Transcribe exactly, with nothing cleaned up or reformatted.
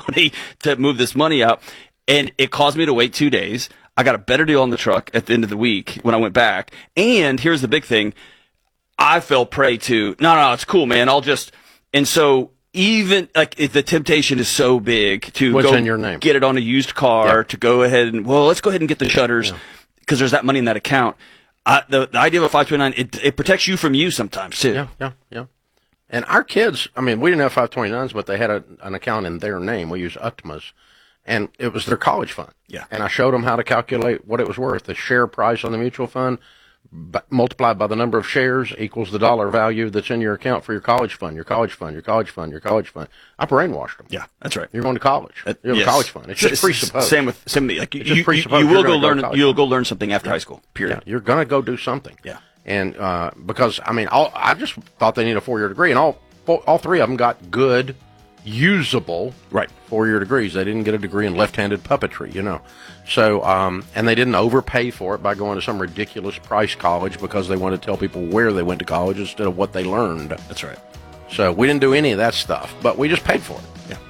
money to move this money out. And it caused me to wait two days. I got a better deal on the truck at the end of the week when I went back. And here's the big thing. I fell prey to, no, no, it's cool, man. I'll just, and so even like if the temptation is so big to What's go in your name? get it on a used car, Yeah. to go ahead and, well, let's go ahead and get the shutters because there's that money in that account. I, the, the idea of a five twenty-nine, it, it protects you from you sometimes too. Yeah, yeah, yeah. And our kids, I mean, we didn't have five twenty-nines, but they had a, an account in their name. We used Utmas, and it was their college fund. Yeah. And I showed them how to calculate what it was worth. The share price on the mutual fund b- multiplied by the number of shares equals the dollar value that's in your account for your college fund, your college fund, your college fund, your college fund. I brainwashed them. Yeah, that's right. You're going to college. You have Yes. a college fund. It's just S- presupposed. Same with same with, like you, It's just you, presupposed you you're will go gonna go to learn college. you'll go learn something after high school. Period. Yeah, you're going to go do something. Yeah. And uh, because, I mean, all, I just thought they need a four-year degree, and all four, all three of them got good, usable Right. four-year degrees. They didn't get a degree in left-handed puppetry, you know. So, um, and they didn't overpay for it by going to some ridiculous price college because they wanted to tell people where they went to college instead of what they learned. That's right. So we didn't do any of that stuff, but we just paid for it. Yeah.